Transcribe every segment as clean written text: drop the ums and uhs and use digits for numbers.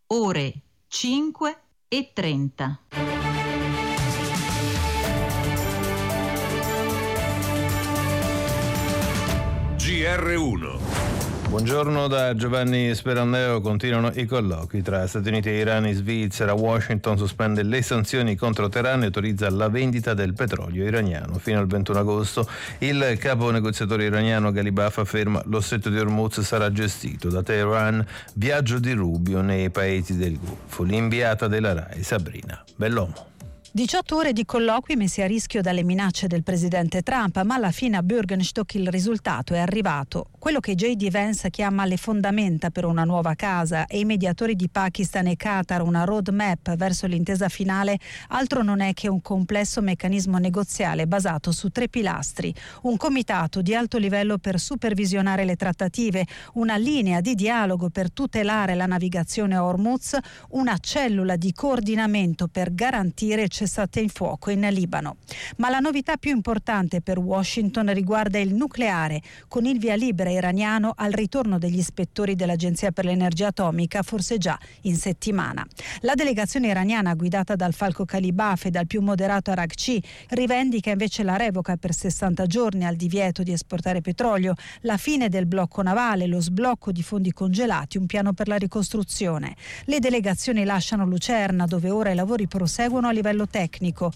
ore 5:30. GR1. Buongiorno da Giovanni Sperandeo. Continuano i colloqui tra Stati Uniti e Iran e Svizzera. Washington sospende le sanzioni contro Teheran e autorizza la vendita del petrolio iraniano fino al 21 agosto. Il capo negoziatore iraniano Ghalibaf afferma lo stretto di Hormuz sarà gestito da Teheran. Viaggio di Rubio nei paesi del Golfo. L'inviata della RAI Sabrina Bellomo. 18 ore di colloqui messi a rischio dalle minacce del presidente Trump, ma alla fine a Bürgenstock il risultato è arrivato. Quello che J.D. Vance chiama le fondamenta per una nuova casa e i mediatori di Pakistan e Qatar una roadmap verso l'intesa finale, altro non è che un complesso meccanismo negoziale basato su 3 pilastri: un comitato di alto livello per supervisionare le trattative, una linea di dialogo per tutelare la navigazione a Hormuz, una cellula di coordinamento per garantire cessate il fuoco in Libano. Ma la novità più importante per Washington riguarda il nucleare, con il via libera iraniano al ritorno degli ispettori dell'Agenzia per l'Energia Atomica, forse già in settimana. La delegazione iraniana, guidata dal falco Ghalibaf e dal più moderato Araghchi, rivendica invece la revoca per 60 giorni al divieto di esportare petrolio, la fine del blocco navale, lo sblocco di fondi congelati, un piano per la ricostruzione. Le delegazioni lasciano Lucerna, dove ora i lavori proseguono a livello tecnico.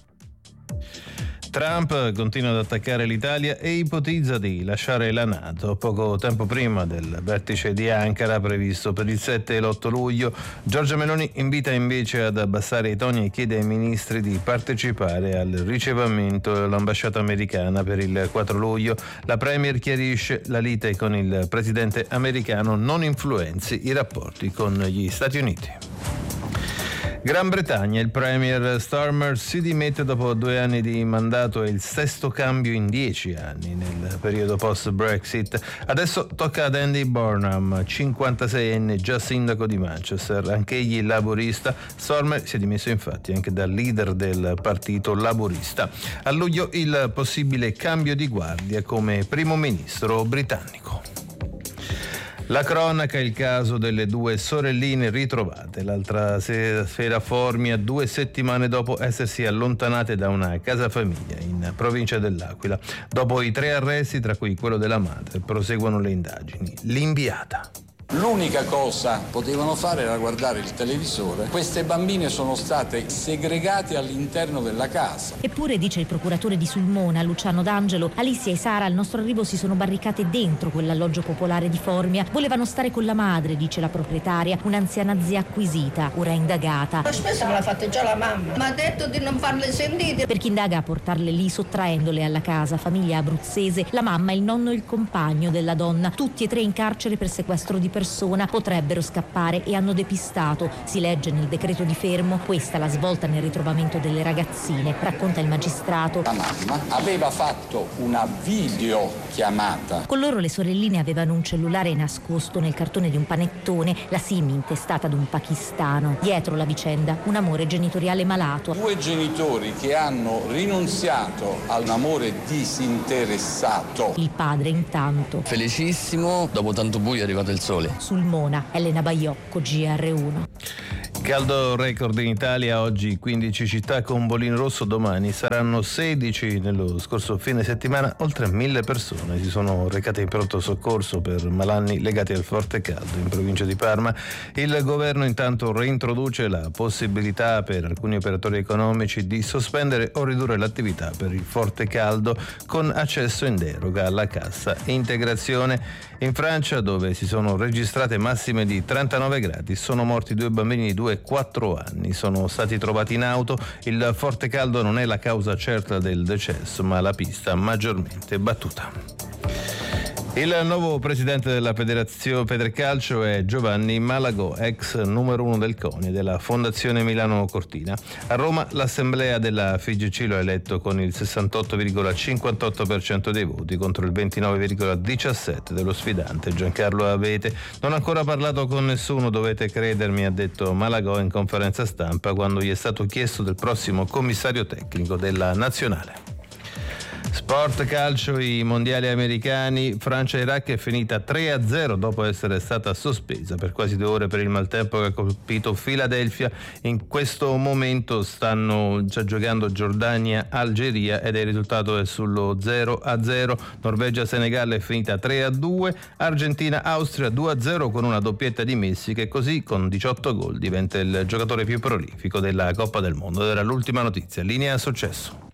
Trump continua ad attaccare l'Italia e ipotizza di lasciare la NATO. Poco tempo prima del vertice di Ankara previsto per il 7 e l'8 luglio, Giorgia Meloni invita invece ad abbassare i toni e chiede ai ministri di partecipare al ricevimento dell'ambasciata americana per il 4 luglio. La premier chiarisce: la lite con il presidente americano non influenzi i rapporti con gli Stati Uniti. Gran Bretagna, il premier Starmer si dimette dopo 2 anni di mandato, è il 6º cambio in 10 anni nel periodo post-Brexit. Adesso tocca ad Andy Burnham, 56enne, già sindaco di Manchester, anch'egli laburista. Starmer si è dimesso infatti anche da leader del partito laburista. A luglio il possibile cambio di guardia come primo ministro britannico. La cronaca, il caso delle 2 sorelline ritrovate l'altra sera a Formia, 2 settimane dopo essersi allontanate da una casa famiglia in provincia dell'Aquila. Dopo i 3 arresti, tra cui quello della madre, proseguono le indagini. L'inviata. L'unica cosa potevano fare era guardare il televisore. Queste bambine sono state segregate all'interno della casa. Eppure, dice il procuratore di Sulmona, Luciano D'Angelo, Alicia e Sara al nostro arrivo si sono barricate dentro quell'alloggio popolare di Formia. Volevano stare con la madre, dice la proprietaria, un'anziana zia acquisita, ora indagata. Spesso me l'ha fatta già la mamma, mi ha detto di non farle sentire. Per chi indaga a portarle lì sottraendole alla casa, famiglia abruzzese, la mamma, il nonno e il compagno della donna, tutti e 3 in carcere per sequestro di persona, potrebbero scappare e hanno depistato. Si legge nel decreto di fermo, questa la svolta nel ritrovamento delle ragazzine, racconta il magistrato. La mamma aveva fatto una videochiamata. Con loro le sorelline avevano un cellulare nascosto nel cartone di un panettone, la SIM intestata ad un pakistano. Dietro la vicenda, un amore genitoriale malato. 2 genitori che hanno rinunziato a un amore disinteressato. Il padre intanto felicissimo, dopo tanto buio è arrivato il sole. Sulmona, Elena Baiocco, GR1. Caldo record in Italia, oggi 15 città con bollino rosso, domani saranno 16. Nello scorso fine settimana oltre 1000 persone si sono recate in pronto soccorso per malanni legati al forte caldo in provincia di Parma. Il governo intanto reintroduce la possibilità per alcuni operatori economici di sospendere o ridurre l'attività per il forte caldo con accesso in deroga alla cassa integrazione. In Francia, dove si sono registrate massime di 39 gradi, sono morti 2 bambini di 2 e 4 anni. Sono stati trovati in auto. Il forte caldo non è la causa certa del decesso, ma la pista maggiormente battuta. Il nuovo presidente della Federcalcio è Giovanni Malagò, ex numero 1 del CONI e della Fondazione Milano Cortina. A Roma l'assemblea della FIGC lo ha eletto con il 68,58% dei voti contro il 29,17% dello sfidante Giancarlo Avete. Non ho ancora parlato con nessuno, dovete credermi, ha detto Malagò in conferenza stampa quando gli è stato chiesto del prossimo commissario tecnico della Nazionale. Sport calcio, i mondiali americani, Francia-Iraq è finita 3-0 dopo essere stata sospesa per quasi 2 ore per il maltempo che ha colpito Filadelfia. In questo momento stanno già giocando Giordania-Algeria ed il risultato è sullo 0-0. Norvegia-Senegal è finita 3-2, Argentina-Austria 2-0 con una doppietta di Messi, che così con 18 gol diventa il giocatore più prolifico della Coppa del Mondo. Era l'ultima notizia. Linea successo.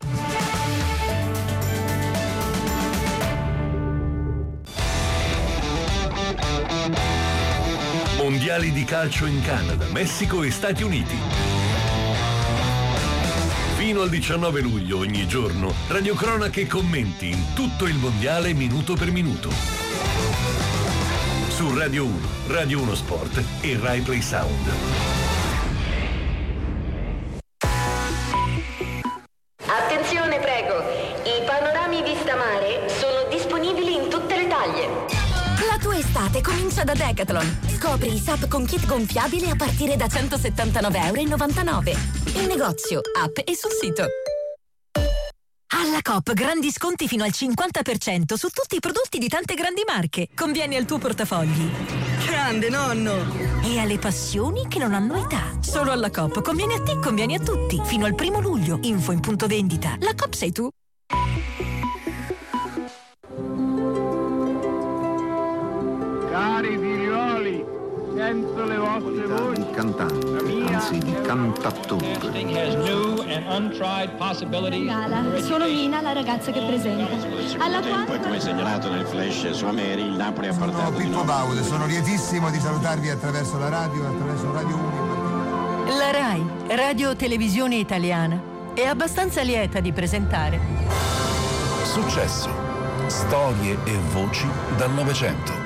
Mondiali di calcio in Canada, Messico e Stati Uniti. Fino al 19 luglio ogni giorno, radiocronache e commenti in tutto il mondiale minuto per minuto. Su Radio 1, Radio 1 Sport e Rai Play Sound. Attenzione, prego. I panorami vista mare sono disponibili in tutte le taglie. La tua estate comincia da Decathlon. Scopri i SUP con kit gonfiabile a partire da €179,99. In negozio, app e sul sito. Alla Coop grandi sconti fino al 50% su tutti i prodotti di tante grandi marche. Conviene al tuo portafogli. Grande nonno! E alle passioni che non hanno età. Solo alla Coop conviene a te, conviene a tutti. Fino al 1 luglio. Info in punto vendita. La Coop sei tu. Cari figlioli, sento le vostre voci. Di cantante, anzi di cantattore. Gala, sono Mina, la ragazza che presenta. Alla quale, come segnalato nel flash su Ameri, il Napoli ha portato di Pippo Baude, sono lietissimo di salutarvi attraverso la radio e attraverso Radio 1. La Rai, Radio Televisione Italiana, è abbastanza lieta di presentare Successo. Storie e voci dal Novecento.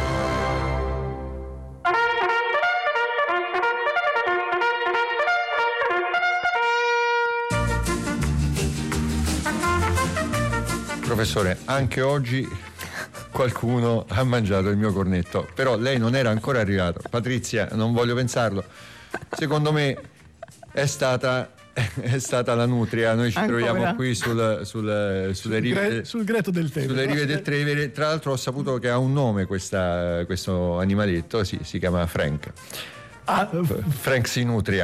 Professore, anche oggi qualcuno ha mangiato il mio cornetto, però lei non era ancora arrivato. Patrizia, non voglio pensarlo. Secondo me è stata la nutria. Noi ci ancora? Troviamo qui sulle rive sul Greto del Tevere. Sulle rive del Tevere. Tra l'altro ho saputo che ha un nome questo animaletto, sì, si chiama Frank. Frank si nutria.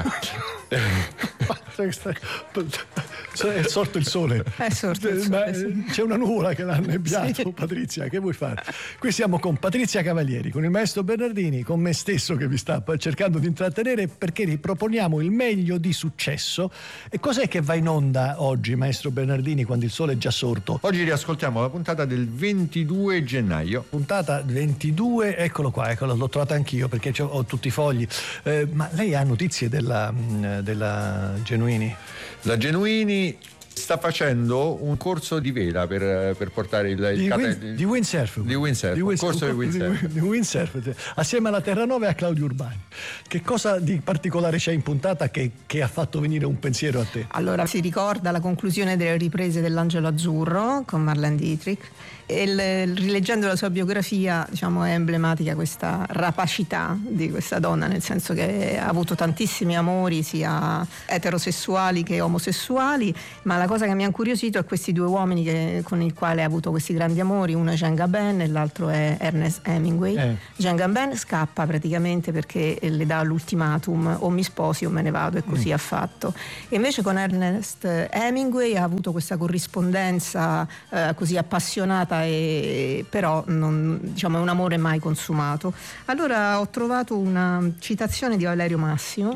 È sorto il sole. Sì. C'è una nuvola che l'ha annebbiato, sì. Patrizia, che vuoi fare? Qui siamo con Patrizia Cavalieri, con il maestro Bernardini, con me stesso che vi sta cercando di intrattenere, perché riproponiamo il meglio di Successo. E cos'è che va in onda oggi, maestro Bernardini, quando il sole è già sorto? Oggi riascoltiamo la puntata del 22 gennaio. Puntata 22, eccolo qua, l'ho trovata anch'io perché ho tutti i fogli. Ma lei ha notizie della Genuini? La Genuini sta facendo un corso di vela per portare di windsurf. Corso di windsurf assieme alla Terranova e a Claudio Urbani. Che cosa di particolare c'è in puntata che ha fatto venire un pensiero a te? Allora, si ricorda la conclusione delle riprese dell'Angelo Azzurro con Marlene Dietrich e rileggendo la sua biografia, diciamo, è emblematica questa rapacità di questa donna, nel senso che ha avuto tantissimi amori sia eterosessuali che omosessuali, ma la cosa che mi ha incuriosito è questi due uomini con i quali ha avuto questi grandi amori. Uno è Jean Gabin e l'altro è Ernest Hemingway. Jean Gabin scappa praticamente perché le dà l'ultimatum: o mi sposi o me ne vado, e così ha fatto. E invece con Ernest Hemingway ha avuto questa corrispondenza così appassionata, e però non, diciamo, è un amore mai consumato. Allora ho trovato una citazione di Valerio Massimo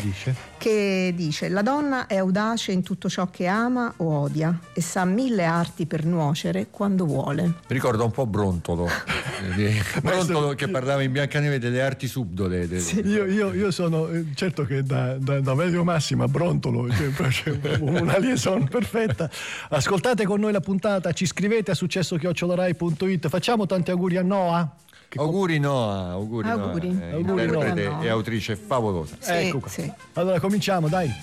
che dice: la donna è audace in tutto ciò che ama o odia e sa 1000 arti per nuocere quando vuole. Ricorda un po' Brontolo Brontolo che parlava in Biancaneve delle arti subdole. Sì, io sono certo che da Valerio Massimo a Brontolo c'è una liaison perfetta. Ascoltate con noi la puntata, ci scrivete a successo@rai.it. Facciamo tanti auguri a Noa. Auguri Noa, interprete Noa. E autrice favolosa. Sì, ecco qua. sì. Allora cominciamo, dai.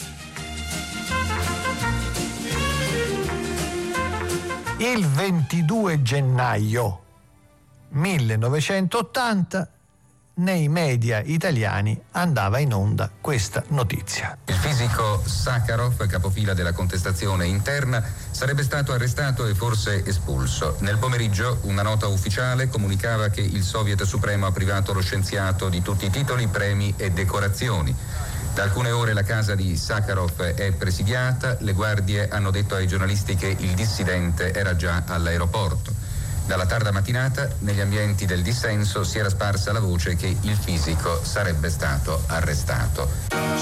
Il 22 gennaio 1980 nei media italiani andava in onda questa notizia. Il fisico Sakharov, capofila della contestazione interna, sarebbe stato arrestato e forse espulso. Nel pomeriggio una nota ufficiale comunicava che il Soviet Supremo ha privato lo scienziato di tutti i titoli, premi e decorazioni. Da alcune ore la casa di Sakharov è presidiata, le guardie hanno detto ai giornalisti che il dissidente era già all'aeroporto. Dalla tarda mattinata, negli ambienti del dissenso, si era sparsa la voce che il fisico sarebbe stato arrestato.